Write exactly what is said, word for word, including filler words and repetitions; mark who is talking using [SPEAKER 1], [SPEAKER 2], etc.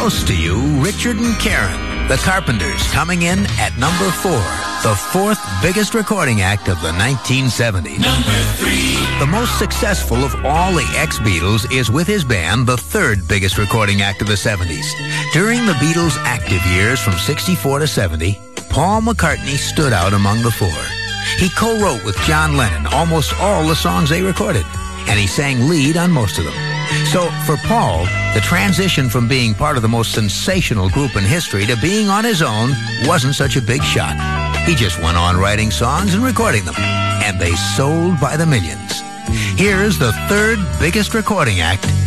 [SPEAKER 1] close to you, Richard and Karen, the Carpenters, coming in at number four, the fourth biggest recording act of the nineteen seventies.
[SPEAKER 2] Number three.
[SPEAKER 1] The most successful of all the ex-Beatles is with his band, the third biggest recording act of the seventies. During the Beatles' active years from sixty-four to seventy, Paul McCartney stood out among the four. He co-wrote with John Lennon almost all the songs they recorded, and he sang lead on most of them. So, for Paul, the transition from being part of the most sensational group in history to being on his own wasn't such a big shot. He just went on writing songs and recording them, and they sold by the millions. Here's the third biggest recording act